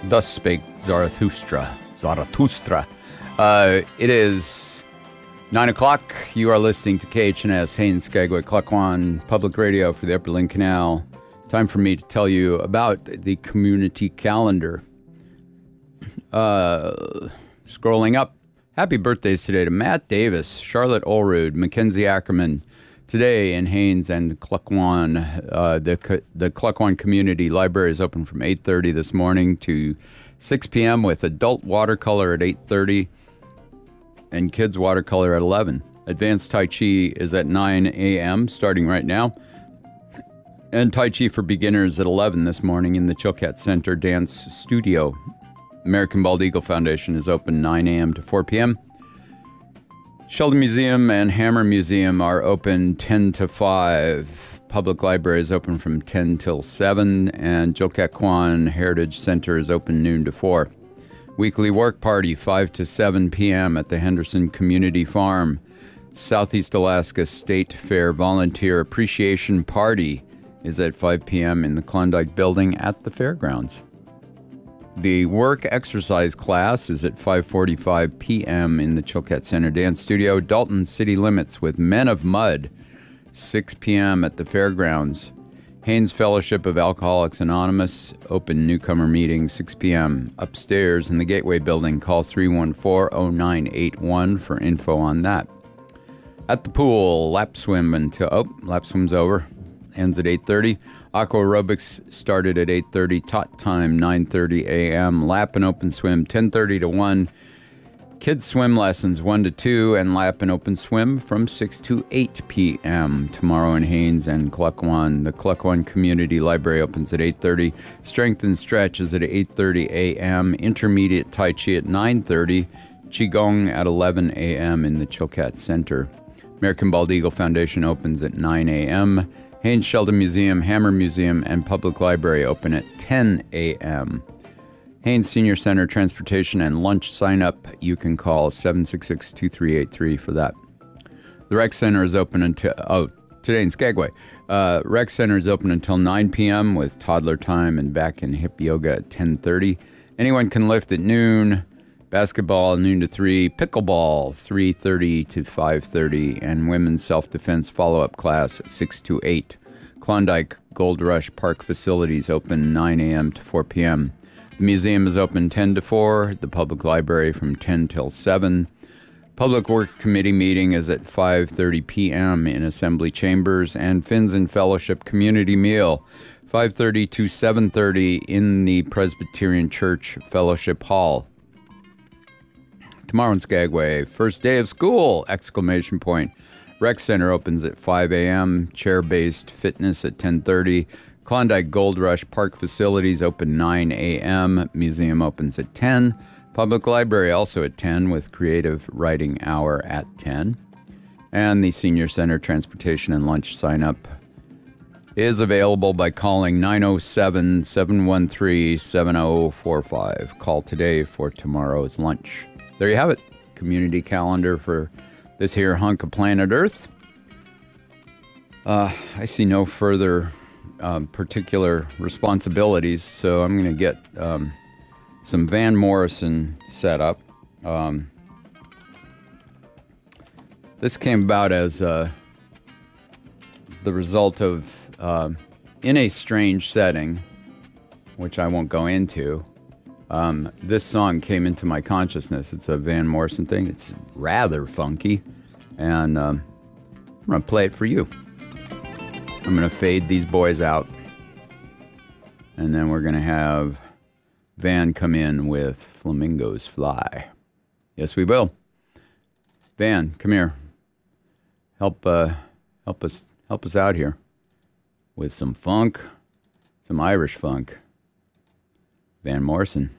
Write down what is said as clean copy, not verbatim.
Thus spake Zarathustra. It is 9 o'clock. You are listening to KHNS, Haines, Skagway, Klukwan, Public Radio for the Upper Lynn Canal. Time for me to tell you about the community calendar. Scrolling up. Happy birthdays today to Matt Davis, Charlotte Olrud, Mackenzie Ackerman. Today in Haines and Klukwan, the Klukwan Community Library is open from 8:30 this morning to 6 p.m. with adult watercolor at 8:30 and kids watercolor at 11. Advanced Tai Chi is at 9 a.m. starting right now. And Tai Chi for beginners at 11 this morning in the Chilkat Center Dance Studio. American Bald Eagle Foundation is open 9 a.m. to 4 p.m. Sheldon Museum and Hammer Museum are open 10 to 5. Public Library is open from 10 till 7. And Jilkakwan Heritage Center is open noon to 4. Weekly Work Party 5 to 7 p.m. at the Henderson Community Farm. Southeast Alaska State Fair Volunteer Appreciation Party is at 5 p.m. in the Klondike Building at the fairgrounds. The work exercise class is at 5:45 p.m. in the Chilkat Center Dance Studio. Dalton City Limits with Men of Mud, 6 p.m. at the fairgrounds. Haines Fellowship of Alcoholics Anonymous, open newcomer meeting, 6 p.m. upstairs in the Gateway Building. Call 314-0981 for info on that. At the pool, lap swim lap swim's over. Ends at 8:30. Aqua aerobics started at 8:30. Tot time 9:30 a.m. Lap and open swim 10:30 to 1. Kids swim lessons 1 to 2, and lap and open swim from 6 to 8 p.m. Tomorrow in Haines and Klukwan. The Klukwan Community Library opens at 8:30. Strength and stretch is at 8:30 a.m. Intermediate Tai Chi at 9:30. Qigong at 11 a.m. in the Chilkat Center. American Bald Eagle Foundation opens at 9 a.m. Haines Sheldon Museum, Hammer Museum, and Public Library open at 10 a.m. Haines Senior Center Transportation and Lunch sign-up. You can call 766-2383 for that. The Rec Center is open until, today in Skagway. Rec Center is open until 9 p.m. with toddler time and back in hip yoga at 10:30. Anyone can lift at noon. Basketball, noon to 3. Pickleball, 3:30 to 5:30. And women's self-defense follow-up class, 6 to 8. Klondike Gold Rush Park facilities open 9 a.m. to 4 p.m. The museum is open 10 to 4. The public library from 10 till 7. Public Works Committee meeting is at 5:30 p.m. in Assembly Chambers. And Fins and Fellowship Community Meal, 5:30 to 7:30 in the Presbyterian Church Fellowship Hall. Tomorrow in Skagway, first day of school! ! Rec Center opens at 5 a.m. Chair-based fitness at 10:30. Klondike Gold Rush Park facilities open 9 a.m. Museum opens at 10. Public Library also at 10 with creative writing hour at 10. And the Senior Center Transportation and Lunch sign-up is available by calling 907-713-7045. Call today for tomorrow's lunch. There you have it. Community calendar for this here hunk of planet Earth. I see no further particular responsibilities, so I'm going to get some Van Morrison set up. This came about as the result of In a Strange Setting, which I won't go into. This song came into my consciousness. It's a Van Morrison thing. It's rather funky, and I'm going to play it for you. I'm going to fade these boys out, and then we're going to have Van come in with Flamingos Fly. Yes, we will. Van, come here. Help us out here with some funk, some Irish funk. Van Morrison.